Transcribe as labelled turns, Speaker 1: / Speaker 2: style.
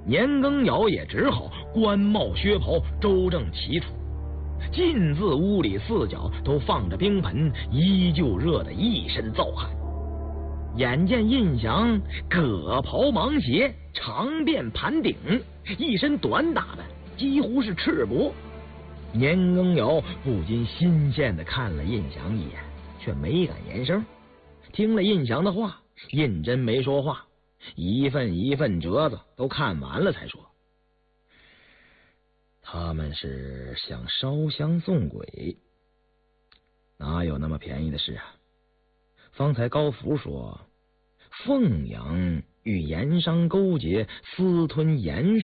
Speaker 1: 年羹尧也只好官帽靴袍，周正齐出。进自屋里，四角都放着冰盆，依旧热得一身燥汗。眼见胤祥葛袍芒鞋，长辫盘顶，一身短打扮，几乎是赤膊。年羹尧不禁新鲜地看了胤祥一眼，却没敢言声。听了胤祥的话，胤禛没说话，一份一份折子都看完了才说：他们是想烧香送鬼，哪有那么便宜的事啊？方才高福说凤阳与盐商勾结，私吞盐